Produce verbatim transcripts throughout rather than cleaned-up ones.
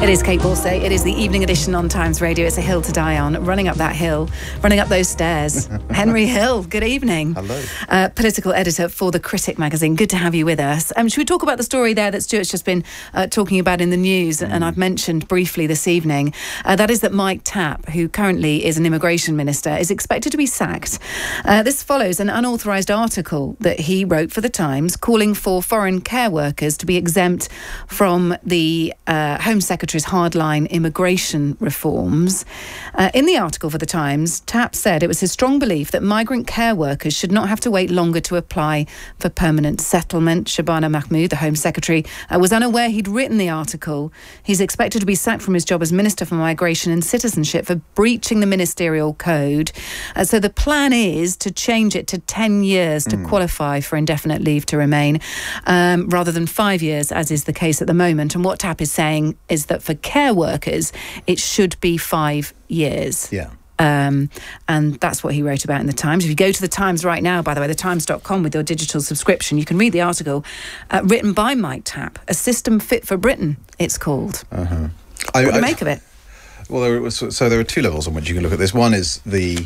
It is Kate Borsay. It is the evening edition on Times Radio. It's a hill to die on. Running up that hill, running up those stairs. Henry Hill, good evening. Hello. Uh, political editor for The Critic magazine. Good to have you with us. Um, should we talk about the story there that Stuart's just been uh, talking about in the news, mm. and I've mentioned briefly this evening? Uh, that is that Mike Tapp, who currently is an immigration minister, is expected to be sacked. Uh, this follows an unauthorised article that he wrote for The Times calling for foreign care workers to be exempt from the uh, Home Secretary's hardline immigration reforms. Uh, in the article for The Times, Tapp said it was his strong belief that migrant care workers should not have to wait longer to apply for permanent settlement. Shabana Mahmood, the Home Secretary, uh, was unaware he'd written the article. He's expected to be sacked from his job as Minister for Migration and Citizenship for breaching the ministerial code. Uh, so the plan is to change it to ten years to mm. qualify for indefinite leave to remain, um, rather than five years, as is the case at the moment. And what Tapp is saying is that for care workers, it should be five years. Yeah. Um, and that's what he wrote about in The Times. If you go to The Times right now, by the way, the times dot com with your digital subscription, you can read the article uh, written by Mike Tapp, A System Fit for Britain, it's called. Uh-huh. What I, do you I, make of it? Well, there was, so there are two levels on which you can look at this. One is the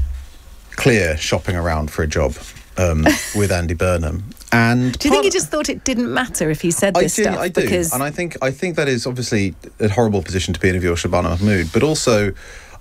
clear shopping around for a job um, with Andy Burnham. And do you think he just thought it didn't matter if he said this I do, stuff? I do, because and I think I think that is obviously a horrible position to be in if you're Shabana Mahmood, but also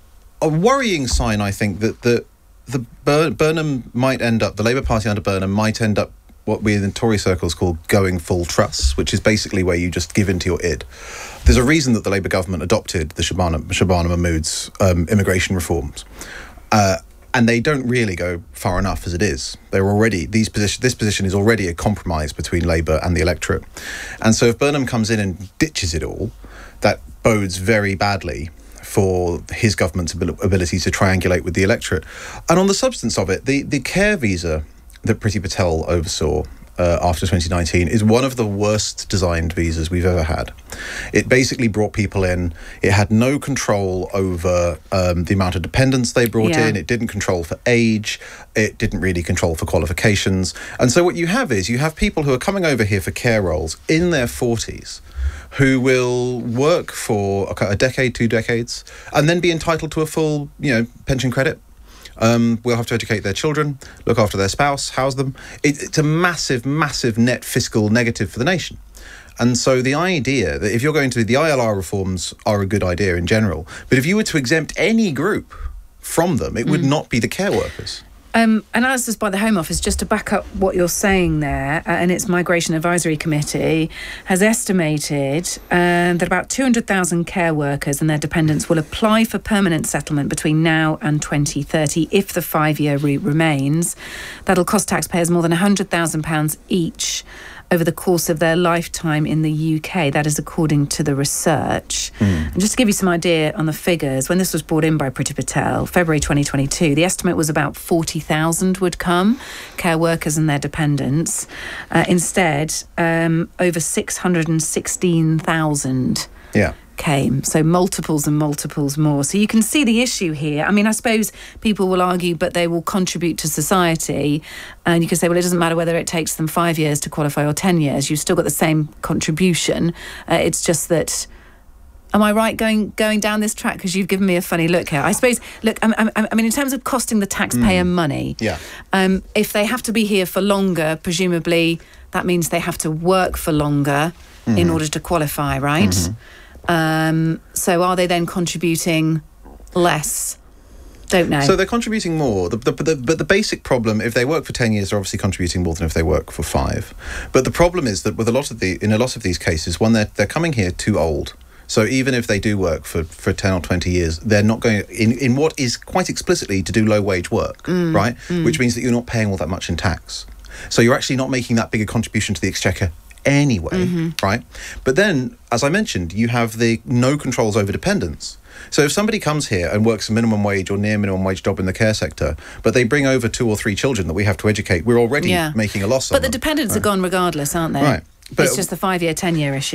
a worrying sign, I think, that the the Bur- Burnham might end up, the Labour Party under Burnham might end up what we in Tory circles call going full truss, which is basically where you just give into your id. There's a reason that the Labour government adopted the Shabana, Shabana Mahmood's um, immigration reforms. Uh, And they don't really go far enough as it is. They're already these position. This position is already a compromise between Labour and the electorate, and so if Burnham comes in and ditches it all, that bodes very badly for his government's ability to triangulate with the electorate. And on the substance of it, the the care visa that Priti Patel oversaw Uh, after twenty nineteen is one of the worst designed visas we've ever had. It basically brought people in. It had no control over um, the amount of dependents they brought yeah. in. It didn't control for age. It didn't really control for qualifications. And so what you have is you have people who are coming over here for care roles in their forties who will work for a, a decade, two decades, and then be entitled to a full, you know, pension credit. Um, we'll have to educate their children, look after their spouse, house them. It, it's a massive, massive net fiscal negative for the nation. And so the idea that if you're going to, the I L R reforms are a good idea in general, but if you were to exempt any group from them, it would mm. not be the care workers. Um, analysis by the Home Office, just to back up what you're saying there, uh, and its Migration Advisory Committee has estimated um, that about two hundred thousand care workers and their dependents will apply for permanent settlement between now and twenty thirty if the five-year route remains. That'll cost taxpayers more than one hundred thousand pounds each over the course of their lifetime in the U K. That is according to the research. Mm. And just to give you some idea on the figures, when this was brought in by Priti Patel, February twenty twenty-two, the estimate was about forty thousand would come, care workers and their dependents. Uh, instead, um, over six hundred sixteen thousand yeah. came. So multiples and multiples more. So you can see the issue here. I mean, I suppose people will argue, but they will contribute to society. And you can say, well, it doesn't matter whether it takes them five years to qualify or ten years. You've still got the same contribution. Uh, it's just that... Am I right going going down this track? Because you've given me a funny look here. I suppose, look, I, I, I mean, in terms of costing the taxpayer mm. money, yeah. um, if they have to be here for longer, presumably that means they have to work for longer mm-hmm. in order to qualify, right? Mm-hmm. Um, so are they then contributing less? Don't know. So they're contributing more. The, the, the, but the basic problem, if they work for ten years, they're obviously contributing more than if they work for five. But the problem is that with a lot of the, in a lot of these cases, when they're, they're coming here too old. So even if they do work for, for ten or twenty years, they're not going in, in what is quite explicitly to do low wage work, mm, right? Mm. Which means that you're not paying all that much in tax. So you're actually not making that big a contribution to the exchequer anyway, mm-hmm. right? But then, as I mentioned, you have the no controls over dependents. So if somebody comes here and works a minimum wage or near minimum wage job in the care sector, but they bring over two or three children that we have to educate, we're already yeah. making a loss But on the them, dependents right? are gone regardless, aren't they? Right. But it's just the five-year, ten-year issue.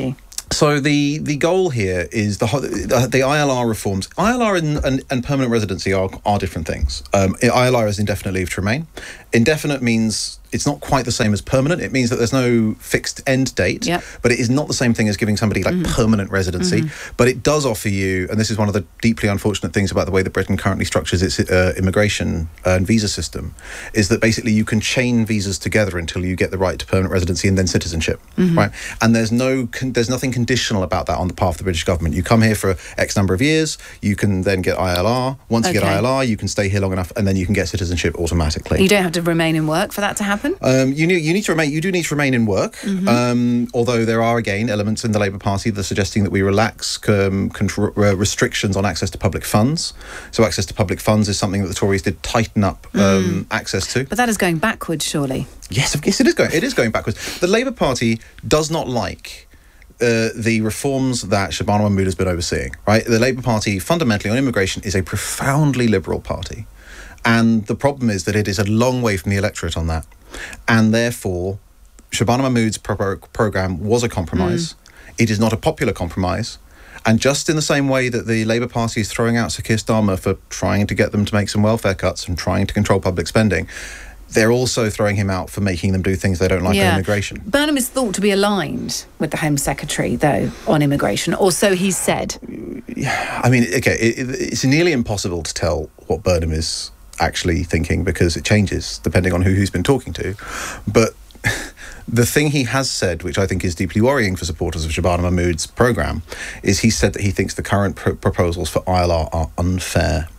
So the, the goal here is the the, the I L R reforms. I L R and, and, and permanent residency are, are different things. Um, I L R is indefinite leave to remain. Indefinite means it's not quite the same as permanent. It means that there's no fixed end date, yep. but it is not the same thing as giving somebody like mm. permanent residency. Mm-hmm. But it does offer you, and this is one of the deeply unfortunate things about the way that Britain currently structures its uh, immigration and visa system, is that basically you can chain visas together until you get the right to permanent residency and then citizenship, mm-hmm. right? And there's no, con- there's nothing conditional about that on the part of the British government. You come here for X number of years, you can then get I L R. Once okay. you get I L R, you can stay here long enough, and then you can get citizenship automatically. You don't have to remain in work for that to happen? Um, you need you need to remain. You do need to remain in work. Mm-hmm. Um, although there are again elements in the Labour Party that are suggesting that we relax um, control, uh, restrictions on access to public funds. So access to public funds is something that the Tories did tighten up um, mm. access to. But that is going backwards, surely. Yes, yes, it is going. It is going backwards. The Labour Party does not like Uh, the reforms that Shabana Mahmood has been overseeing, right? The Labour Party, fundamentally on immigration, is a profoundly liberal party. And the problem is that it is a long way from the electorate on that. And therefore, Shabana Mahmood's pro- programme was a compromise. Mm. It is not a popular compromise. And just in the same way that the Labour Party is throwing out Sir Keir Starmer for trying to get them to make some welfare cuts and trying to control public spending, they're also throwing him out for making them do things they don't like yeah. on immigration. Burnham is thought to be aligned with the Home Secretary, though, on immigration, or so he's said. Yeah, I mean, okay, it, it's nearly impossible to tell what Burnham is actually thinking because it changes depending on who he's been talking to. But the thing he has said, which I think is deeply worrying for supporters of Shabana Mahmood's programme, is he said that he thinks the current pr- proposals for I L R are unfair.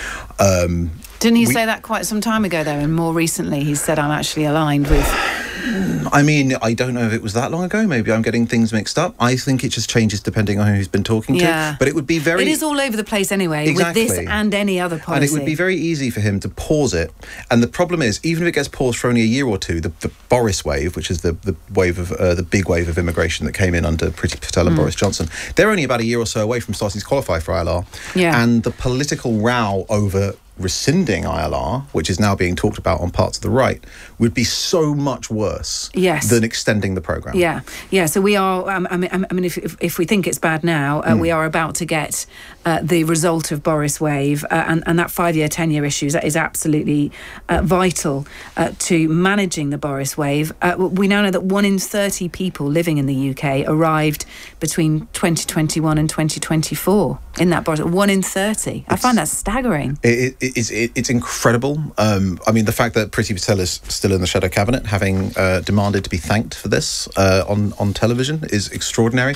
Um... Didn't he we, say that quite some time ago, though? And more recently, he said, I'm actually aligned with... I mean, I don't know if it was that long ago. Maybe I'm getting things mixed up. I think it just changes depending on who he's been talking yeah. to. But it would be very... It is all over the place anyway, exactly. with this and any other policy. And it would be very easy for him to pause it. And the problem is, even if it gets paused for only a year or two, the, the Boris wave, which is the, the wave of uh, the big wave of immigration that came in under Priti Patel and mm. Boris Johnson, they're only about a year or so away from starting to qualify for I L R. Yeah. And the political row over rescinding I L R, which is now being talked about on parts of the right, would be so much worse yes. than extending the programme. Yeah, yeah. So we are, um, I mean, I mean if, if, if we think it's bad now, uh, mm. we are about to get uh, the result of Boris Wave, uh, and, and that five-year, ten-year issue is absolutely uh, vital uh, to managing the Boris Wave. Uh, we now know that one in thirty people living in the U K arrived between twenty twenty-one and twenty twenty-four in that Boris. One in thirty. I it's, find that staggering. It, it, It's, it's incredible. Um, I mean, the fact that Priti Patel is still in the shadow cabinet, having uh, demanded to be thanked for this uh, on on television, is extraordinary.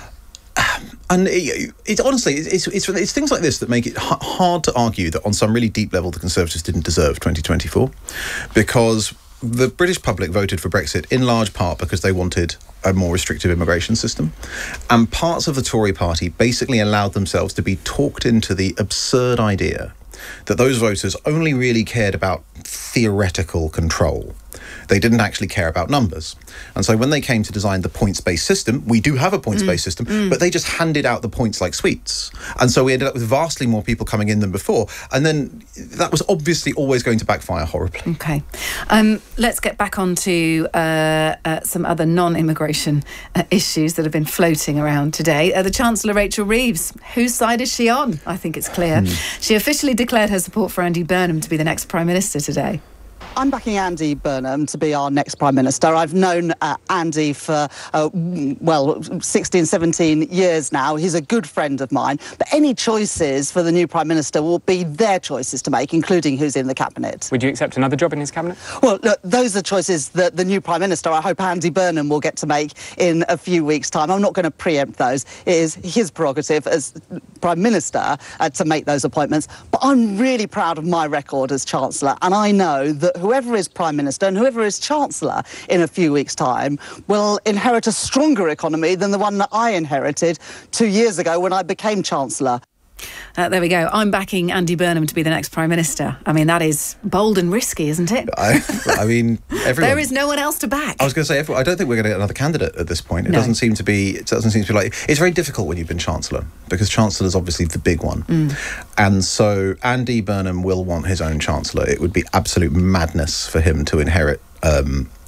And it, it honestly, it's, it's it's things like this that make it h- hard to argue that on some really deep level the Conservatives didn't deserve twenty twenty-four, because the British public voted for Brexit in large part because they wanted a more restrictive immigration system. And parts of the Tory party basically allowed themselves to be talked into the absurd idea that those voters only really cared about theoretical control. They didn't actually care about numbers. And so when they came to design the points-based system, we do have a points-based mm. system, mm. but they just handed out the points like sweets. And so we ended up with vastly more people coming in than before. And then that was obviously always going to backfire horribly. OK. Um, let's get back on to uh, uh, some other non-immigration uh, issues that have been floating around today. Uh, the Chancellor, Rachel Reeves, whose side is she on? I think it's clear. Mm. She officially declared her support for Andy Burnham to be the next Prime Minister today. I'm backing Andy Burnham to be our next Prime Minister. I've known uh, Andy for, uh, well, sixteen, seventeen years now. He's a good friend of mine. But any choices for the new Prime Minister will be their choices to make, including who's in the Cabinet. Would you accept another job in his Cabinet? Well, look, those are choices that the new Prime Minister, I hope Andy Burnham, will get to make in a few weeks' time. I'm not going to preempt those. It is his prerogative as Prime Minister uh, to make those appointments. But I'm really proud of my record as Chancellor, and I know that whoever is Prime Minister and whoever is Chancellor in a few weeks' time will inherit a stronger economy than the one that I inherited two years ago when I became Chancellor. Uh, there we go. I'm backing Andy Burnham to be the next Prime Minister. I mean, that is bold and risky, isn't it? I, I mean, everyone... There is no one else to back. I was going to say, everyone, I don't think we're going to get another candidate at this point. It no. doesn't seem to be. It doesn't seem to be like. It's very difficult when you've been Chancellor, because Chancellor is obviously the big one, mm. and so Andy Burnham will want his own Chancellor. It would be absolute madness for him to inherit Um,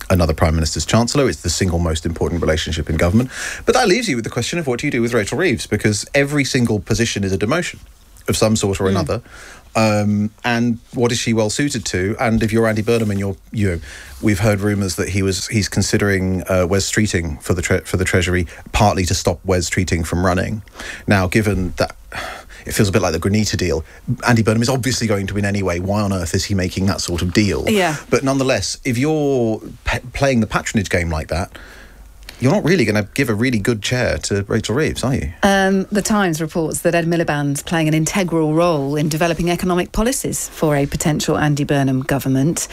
another Prime Minister's Chancellor. It's the single most important relationship in government. But that leaves you with the question of what do you do with Rachel Reeves? Because every single position is a demotion of some sort or another. Um, and what is she well suited to? And if you're Andy Burnham and you're, you know, we've heard rumours that he was he's considering uh, Wes Streeting for the tre- for the Treasury, partly to stop Wes Streeting from running. Now, given that it feels a bit like the Granita deal, Andy Burnham is obviously going to win anyway. Why on earth is he making that sort of deal? Yeah. But nonetheless, if you're pe- playing the patronage game like that, you're not really going to give a really good chair to Rachel Reeves, are you? Um, the Times reports that Ed Miliband's playing an integral role in developing economic policies for a potential Andy Burnham government.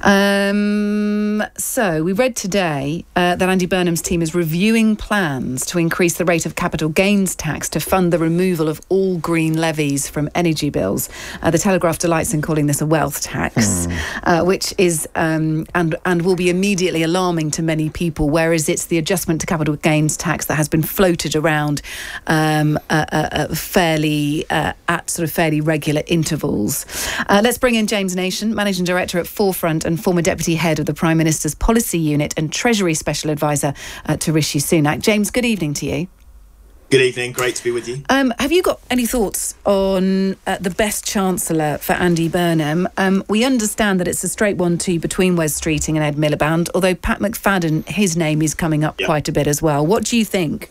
Um, so we read today uh, that Andy Burnham's team is reviewing plans to increase the rate of capital gains tax to fund the removal of all green levies from energy bills. Uh, the Telegraph delights in calling this a wealth tax, mm. uh, which is um, and and will be immediately alarming to many people, whereas it's the adjustment to capital gains tax that has been floated around um, uh, uh, fairly uh, at sort of fairly regular intervals. Uh, let's bring in James Nation, Managing Director at Forefront and former Deputy Head of the Prime Minister's Policy Unit and Treasury Special Advisor uh, to Rishi Sunak. James, good evening to you. Good evening, great to be with you. Um, have you got any thoughts on uh, the best Chancellor for Andy Burnham? Um, we understand that it's a straight one-two between Wes Streeting and Ed Miliband, although Pat McFadden, his name is coming up yep. quite a bit as well. What do you think?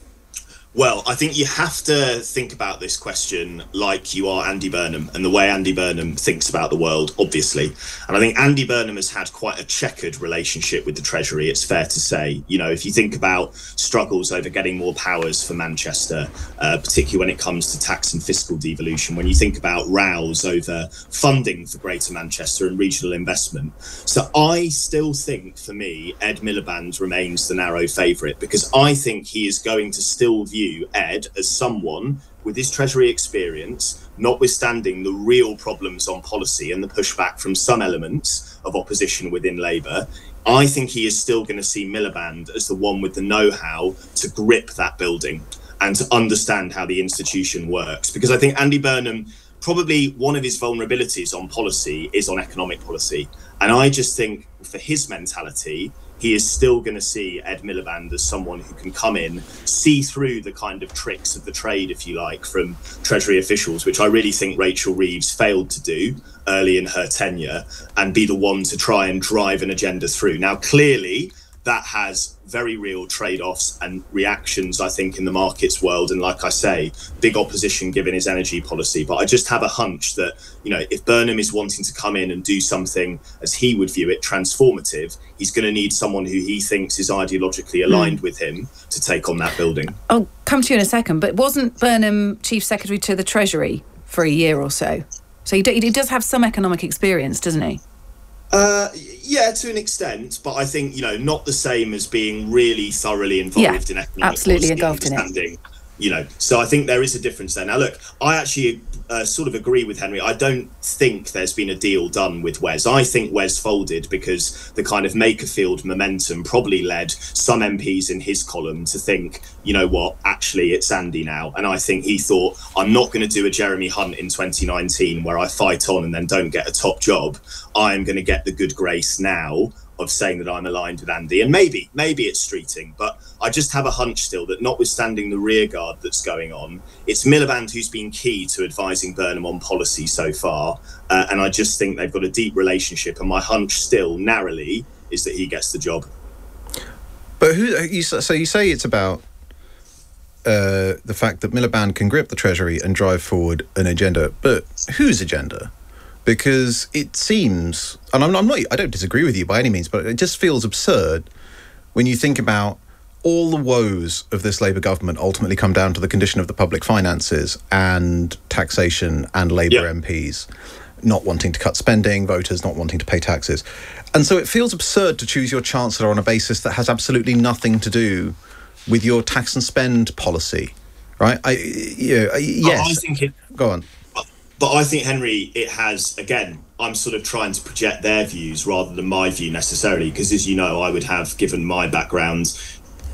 Well, I think you have to think about this question like you are Andy Burnham and the way Andy Burnham thinks about the world, obviously. And I think Andy Burnham has had quite a checkered relationship with the Treasury, it's fair to say. You know, if you think about struggles over getting more powers for Manchester, uh, particularly when it comes to tax and fiscal devolution, when you think about rows over funding for Greater Manchester and regional investment. So I still think, for me, Ed Miliband remains the narrow favourite, because I think he is going to still view Ed as someone with his Treasury experience, notwithstanding the real problems on policy and the pushback from some elements of opposition within Labour. I think he is still going to see Miliband as the one with the know-how to grip that building and to understand how the institution works. Because I think Andy Burnham, probably one of his vulnerabilities on policy is on economic policy. And I just think for his mentality, he is still going to see Ed Miliband as someone who can come in, see through the kind of tricks of the trade, if you like, from Treasury officials, which I really think Rachel Reeves failed to do early in her tenure, and be the one to try and drive an agenda through. Now, clearly, that has very real trade-offs and reactions, I think, in the markets world. And like I say, big opposition given his energy policy. But I just have a hunch that, you know, if Burnham is wanting to come in and do something, as he would view it, transformative, he's going to need someone who he thinks is ideologically aligned mm. with him to take on that building. I'll come to you in a second, but wasn't Burnham Chief Secretary to the Treasury for a year or so? So he, do, he does have some economic experience, doesn't he? Uh, yeah, to an extent, but I think, you know, not the same as being really thoroughly involved yeah, in economic absolutely policy, engulfed in it. You know, so I think there is a difference there. Now, look, I actually uh, sort of agree with Henry. I don't think there's been a deal done with Wes. I think Wes folded because the kind of Makerfield momentum probably led some M Ps in his column to think, you know what, actually it's Andy now. And I think he thought, I'm not going to do a Jeremy Hunt in twenty nineteen where I fight on and then don't get a top job. I am going to get the good grace now of saying that I'm aligned with Andy. And maybe, maybe it's Streeting, but I just have a hunch still that notwithstanding the rearguard that's going on, it's Miliband who's been key to advising Burnham on policy so far. Uh, and I just think they've got a deep relationship. And my hunch still, narrowly, is that he gets the job. But who? You, so you say it's about uh, the fact that Miliband can grip the Treasury and drive forward an agenda. But whose agenda? Because it seems, and I'm, I'm not, I don't disagree with you by any means, but it just feels absurd when you think about all the woes of this Labour government ultimately come down to the condition of the public finances and taxation and Labour yep. M Ps not wanting to cut spending, voters not wanting to pay taxes. And so it feels absurd to choose your Chancellor on a basis that has absolutely nothing to do with your tax and spend policy, right? I, you know, yes. I think it... Go on. But I think, Henry, it has, again, I'm sort of trying to project their views rather than my view necessarily, because as you know, I would have, given my background,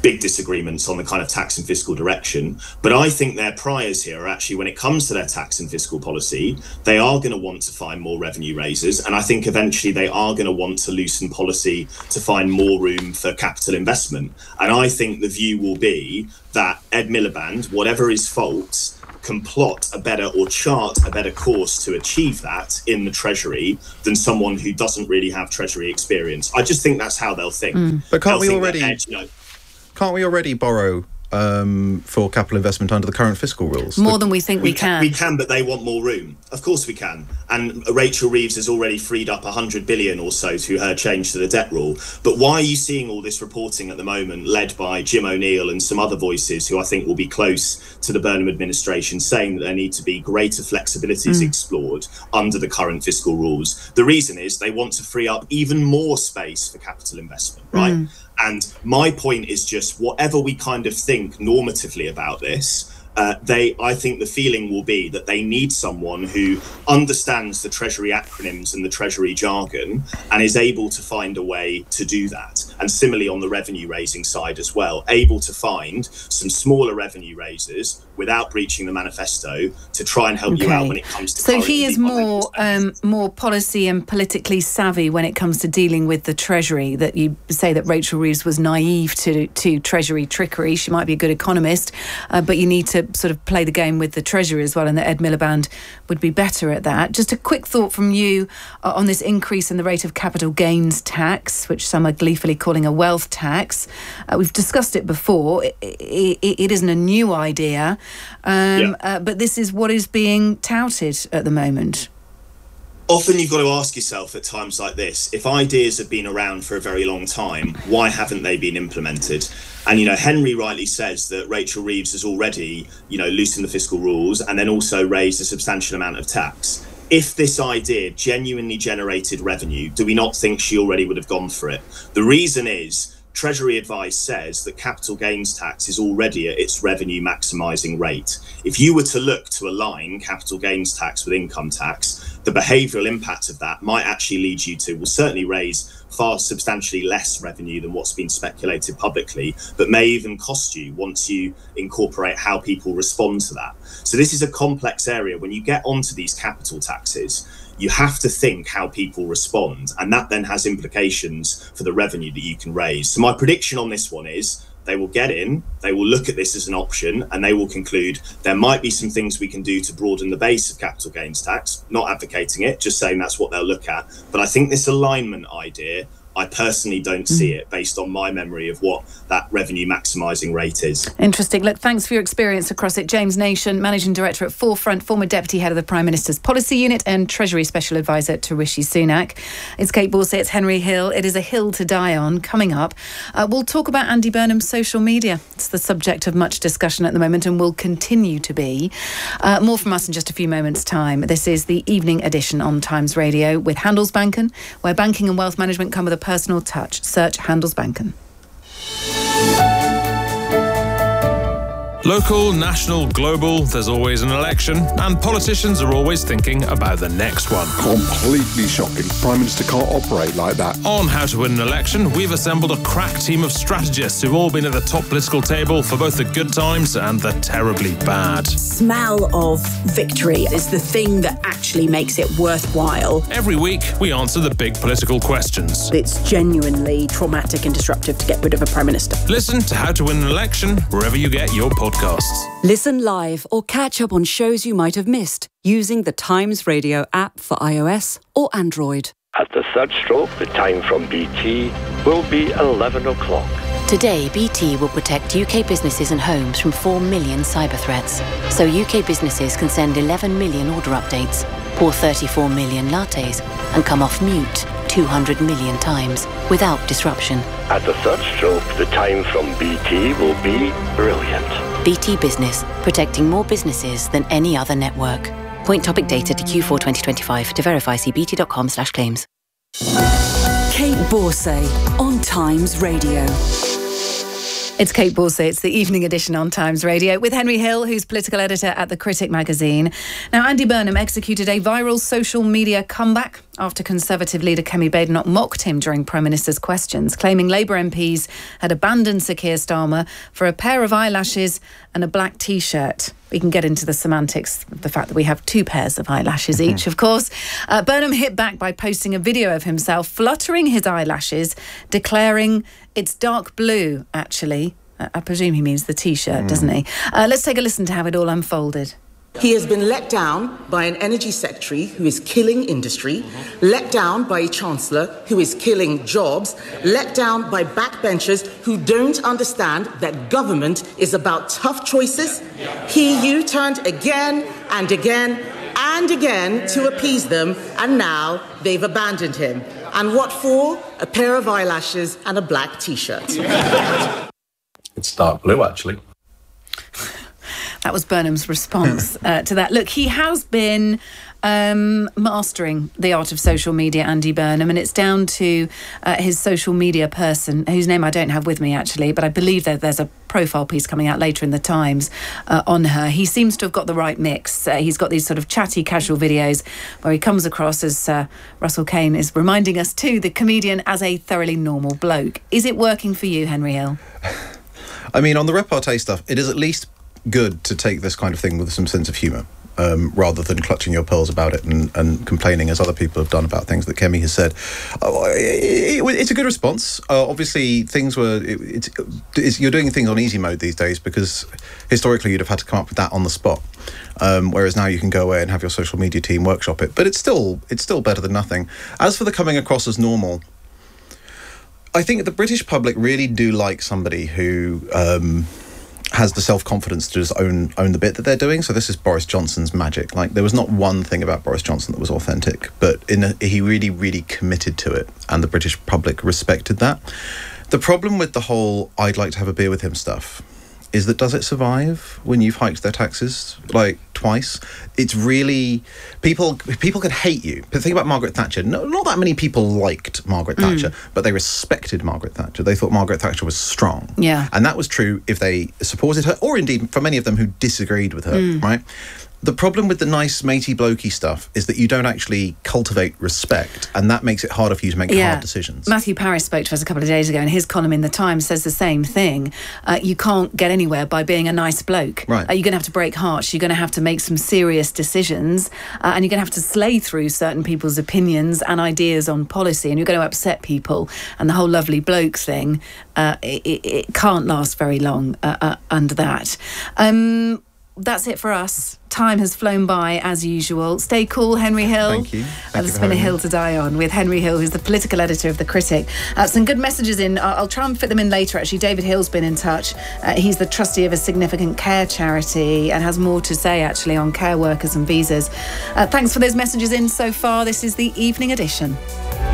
big disagreements on the kind of tax and fiscal direction. But I think their priors here are actually, when it comes to their tax and fiscal policy, they are going to want to find more revenue raisers. And I think eventually they are going to want to loosen policy to find more room for capital investment. And I think the view will be that Ed Miliband, whatever his faults, can plot a better or chart a better course to achieve that in the Treasury than someone who doesn't really have Treasury experience. I just think that's how they'll think. Mm. But can't they'll we already Ed, you know, can't we already borrow um, for capital investment under the current fiscal rules? More the, than we think we, we can. We can, but they want more room. Of course we can. And Rachel Reeves has already freed up one hundred billion or so through her change to the debt rule. But why are you seeing all this reporting at the moment, led by Jim O'Neill and some other voices who I think will be close to the Burnham administration, saying that there need to be greater flexibilities mm. explored under the current fiscal rules? The reason is they want to free up even more space for capital investment, right? Mm. And my point is just, whatever we kind of think normatively about this, Uh, they, I think the feeling will be that they need someone who understands the Treasury acronyms and the Treasury jargon and is able to find a way to do that. And similarly on the revenue raising side as well, able to find some smaller revenue raisers without breaching the manifesto to try and help okay. you out when it comes to. So he is more um, more policy and politically savvy when it comes to dealing with the Treasury. That you say that Rachel Reeves was naive to to Treasury trickery. She might be a good economist, uh, but you need to sort of play the game with the Treasury as well, and that Ed Miliband would be better at that. Just a quick thought from you uh, on this increase in the rate of capital gains tax, which some are gleefully calling a wealth tax. Uh, we've discussed it before. It, it, it isn't a new idea, um, yeah. uh, but this is what is being touted at the moment. Often you've got to ask yourself at times like this, if ideas have been around for a very long time, why haven't they been implemented? And, you know, Henry rightly says that Rachel Reeves has already, you know, loosened the fiscal rules and then also raised a substantial amount of tax. If this idea genuinely generated revenue, do we not think she already would have gone for it? The reason is, Treasury advice says that capital gains tax is already at its revenue maximising rate. If you were to look to align capital gains tax with income tax, the behavioural impact of that might actually lead you to, will certainly raise far substantially less revenue than what's been speculated publicly, but may even cost you once you incorporate how people respond to that. So this is a complex area. When you get onto these capital taxes, you have to think how people respond, and that then has implications for the revenue that you can raise. So my prediction on this one is they will get in, they will look at this as an option, and they will conclude there might be some things we can do to broaden the base of capital gains tax. Not advocating it, just saying that's what they'll look at. But I think this alignment idea, I personally don't see it based on my memory of what that revenue maximising rate is. Interesting. Look, thanks for your experience across it. James Nation, Managing Director at Forefront, former Deputy Head of the Prime Minister's Policy Unit and Treasury Special Advisor to Rishi Sunak. It's Kate Borsay, it's Henry Hill. It is a hill to die on. Coming up, uh, we'll talk about Andy Burnham's social media. It's the subject of much discussion at the moment and will continue to be. Uh, more from us in just a few moments' time. This is the evening edition on Times Radio with Handelsbanken, where banking and wealth management come with a personal touch. Search Handelsbanken. Local, national, global, there's always an election, and politicians are always thinking about the next one. Completely shocking. Prime Minister can't operate like that. On How to Win an Election, we've assembled a crack team of strategists who've all been at the top political table for both the good times and the terribly bad. Smell of victory is the thing that actually makes it worthwhile. Every week, we answer the big political questions. It's genuinely traumatic and disruptive to get rid of a Prime Minister. Listen to How to Win an Election wherever you get your podcasts. Listen live or catch up on shows you might have missed using the Times Radio app for iOS or Android. At the third stroke, the time from B T will be eleven o'clock. Today, B T will protect U K businesses and homes from four million cyber threats. So U K businesses can send eleven million order updates, pour thirty-four million lattes, and come off mute two hundred million times without disruption. At the third stroke, the time from B T will be brilliant. B T Business, protecting more businesses than any other network. Point topic data to Q four twenty twenty-five. To verify, see bt.com slash claims. Kate Borsay on Times Radio. It's Kate Borsay. It's the evening edition on Times Radio with Henry Hill, who's political editor at The Critic magazine. Now, Andy Burnham executed a viral social media comeback after Conservative leader Kemi Badenoch mocked him during Prime Minister's questions, claiming Labour M Ps had abandoned Sir Keir Starmer for a pair of eyelashes and a black T-shirt. We can get into the semantics of the fact that we have two pairs of eyelashes mm-hmm. each, of course. Uh, Burnham hit back by posting a video of himself fluttering his eyelashes, declaring it's dark blue, actually. Uh, I presume he means the T-shirt, mm. doesn't he? Uh, let's take a listen to how it all unfolded. He has been let down by an energy secretary who is killing industry, mm-hmm. let down by a chancellor who is killing jobs, let down by backbenchers who don't understand that government is about tough choices. He U-turned again and again and again to appease them, and now they've abandoned him. And what for? A pair of eyelashes and a black T-shirt. It's dark blue, actually. That was Burnham's response uh, to that. Look, he has been um, mastering the art of social media, Andy Burnham, and it's down to uh, his social media person, whose name I don't have with me, actually, but I believe that there's a profile piece coming out later in the Times uh, on her. He seems to have got the right mix. Uh, he's got these sort of chatty, casual videos where he comes across, as uh, Russell Kane is reminding us too, the comedian as a thoroughly normal bloke. Is it working for you, Henry Hill? I mean, on the repartee stuff, it is at least good to take this kind of thing with some sense of humour, um, rather than clutching your pearls about it and, and complaining, as other people have done, about things that Kemi has said. Uh, it, it, it's a good response. Uh, obviously, things were... It, it's, it's, you're doing things on easy mode these days, because historically you'd have had to come up with that on the spot, um, whereas now you can go away and have your social media team workshop it. But it's still it's still better than nothing. As for the coming across as normal, I think the British public really do like somebody who... Um, has the self-confidence to just own own the bit that they're doing. So this is Boris Johnson's magic. Like, there was not one thing about Boris Johnson that was authentic, but in a, he really, really committed to it, and the British public respected that. The problem with the whole "I'd like to have a beer with him" stuff is that, does it survive when you've hiked their taxes, like, twice? It's really... People people can hate you. But think about Margaret Thatcher. No, not that many people liked Margaret mm. Thatcher, but they respected Margaret Thatcher. They thought Margaret Thatcher was strong. Yeah. And that was true if they supported her, or indeed for many of them who disagreed with her, mm. right? The problem with the nice, matey, blokey stuff is that you don't actually cultivate respect, and that makes it harder for you to make yeah. hard decisions. Matthew Parris spoke to us a couple of days ago, and his column in The Times says the same thing. Uh, you can't get anywhere by being a nice bloke. Right. Uh, you're going to have to break hearts. You're going to have to make some serious decisions, uh, and you're going to have to slay through certain people's opinions and ideas on policy, and you're going to upset people. And the whole lovely bloke thing, uh, it, it can't last very long uh, uh, under that. Um... That's it for us. Time has flown by as usual. Stay cool, Henry Hill. Thank you. Thank uh, There's been a hill to die on with Henry Hill, who's the political editor of The Critic. Uh, some good messages in. I'll, I'll try and fit them in later, actually. David Hill's been in touch. Uh, he's the trustee of a significant care charity and has more to say, actually, on care workers and visas. Uh, thanks for those messages in so far. This is the Evening Edition.